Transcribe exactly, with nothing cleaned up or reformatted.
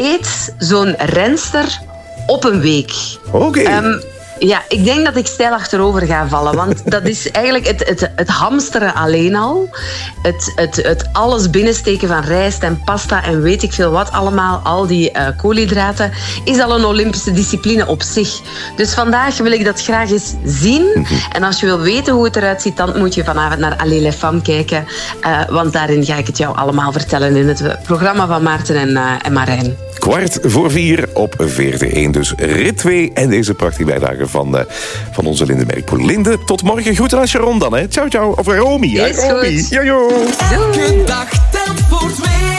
eet zo'n renster op een week. Oké. Okay. Um, Ja, ik denk dat ik stijl achterover ga vallen. Want dat is eigenlijk het, het, het hamsteren alleen al. Het, het, het alles binnensteken van rijst en pasta en weet ik veel wat allemaal. Al die uh, koolhydraten. Is al een Olympische discipline op zich. Dus vandaag wil ik dat graag eens zien. En als je wil weten hoe het eruit ziet, dan moet je vanavond naar Allez les Femmes kijken. Uh, want daarin ga ik het jou allemaal vertellen in het programma van Maarten en, uh, en Marijn. Kwart voor vier op V R T één. Dus rit twee en deze prachtige bijdrage van, uh, van onze Linde Merkpoel. Linde, tot morgen. Groeten aan Sharon dan, hè. Ciao, ciao. Of Romy. Is Romy. goed. Jojo. Elke dag telt voor twee.